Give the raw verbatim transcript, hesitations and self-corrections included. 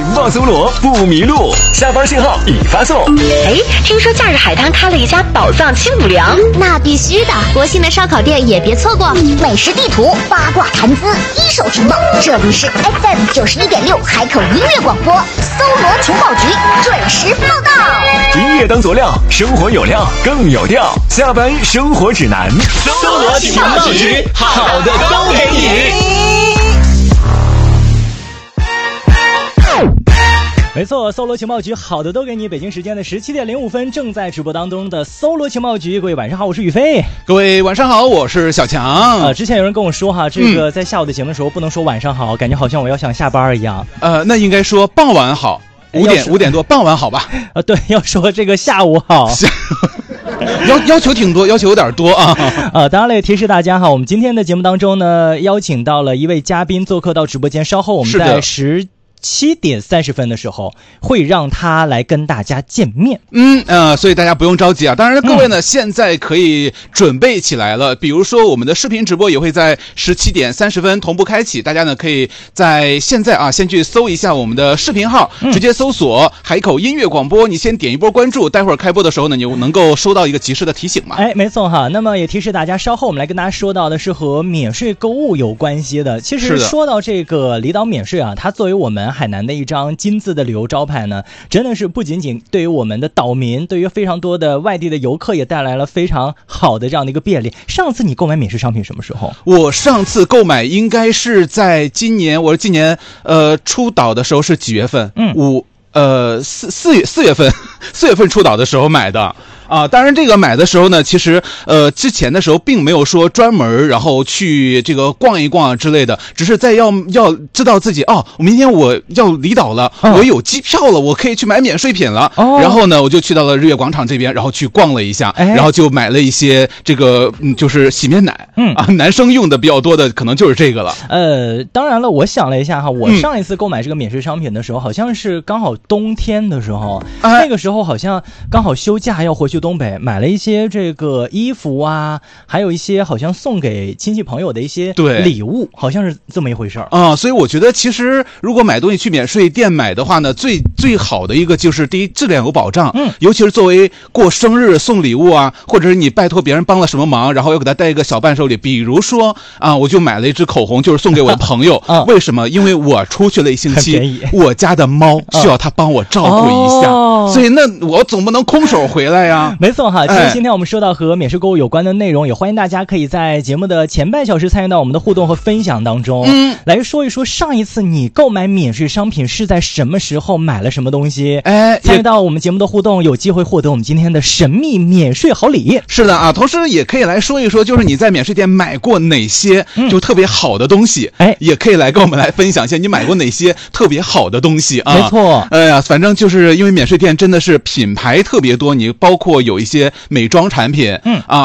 报搜罗不迷路，下班信号已发送。 哎，听说假日海滩开了一家宝藏轻补粮， 那必须的。国信的烧烤店也别错过，美食地图、八卦谈资、一手情报。这里是 F M 九十一点六海口音乐广播，搜罗情报局准时报道。 音乐当佐料，生活有料更有调。下班生活指南， 搜罗情报局，好的都给你。 没错，搜罗情报局好的都给你。北京时间的十七点零五分，正在直播当中的搜罗情报局，各位晚上好，我是宇飞。 各位晚上好，我是小强。 呃，之前有人跟我说哈，这个在下午的节目的时候不能说晚上好，感觉好像我要想下班一样。 呃，那应该说傍晚好，五点五点多，傍晚好吧？ 呃，对，要说这个下午好。 要要求挺多，要求有点多啊。 呃，当然了，也提示大家哈，我们今天的节目当中呢，邀请到了一位嘉宾做客到直播间，稍后我们在十。七点三十分的时候，会让他来跟大家见面。 嗯呃，所以大家不用着急啊。当然，各位呢、嗯，现在可以准备起来了。比如说，我们的视频直播也会在十七点三十分同步开启。大家呢，可以在现在啊，先去搜一下我们的视频号，嗯、直接搜索“海口音乐广播”，你先点一波关注。待会儿开播的时候呢，你能够收到一个及时的提醒嘛？ 哎，没错哈。那么也提示大家，稍后我们来跟大家说到的是和免税购物有关系的。其实说到这个离岛免税啊，它作为我们海南的一张金字的旅游招牌呢，真的是不仅仅对于我们的岛民，对于非常多的外地的游客也带来了非常好的这样的一个便利。上次你购买免税商品什么时候？ 我上次购买应该是在今年，我是今年呃出岛的时候是几月份？嗯，五呃四四月四月份四月份出岛的时候买的。啊，当然这个买的时候呢，其实呃之前的时候并没有说专门然后去这个逛一逛之类的，只是在要要知道自己哦，明天我要离岛了，哦、我有机票了，我可以去买免税品了。哦、然后呢，我就去到了日月广场这边，然后去逛了一下，哎、然后就买了一些这个嗯，就是洗面奶，嗯啊，男生用的比较多的可能就是这个了。 呃，当然了，我想了一下哈，我上一次购买这个免税商品的时候，嗯、好像是刚好冬天的时候，哎、那个时候好像刚好休假要回去东北，买了一些这个衣服啊，还有一些好像送给亲戚朋友的一些礼物，好像是这么一回事儿啊。所以我觉得其实如果买东西去免税店买的话呢，最最好的一个就是第一，质量有保障，嗯，尤其是作为过生日送礼物啊，或者是你拜托别人帮了什么忙，然后要给他带一个小伴手礼，比如说啊，我就买了一支口红，就是送给我的朋友，啊、为什么？因为我出去了一星期，我家的猫需要他帮我照顾一下，哦、所以那我总不能空手回来呀。 没错哈，其实今天我们说到和免税购物有关的内容，也欢迎大家可以在节目的前半小时参与到我们的互动和分享当中，嗯，来说一说上一次你购买免税商品是在什么时候，买了什么东西，哎，参与到我们节目的互动，有机会获得我们今天的神秘免税好礼。 是的啊，同时也可以来说一说，就是你在免税店买过哪些就特别好的东西，哎、嗯，也可以来跟我们来分享一下你买过哪些特别好的东西啊。 没错， 哎呀，反正就是因为免税店真的是品牌特别多，你包括有一些美妆产品，嗯啊，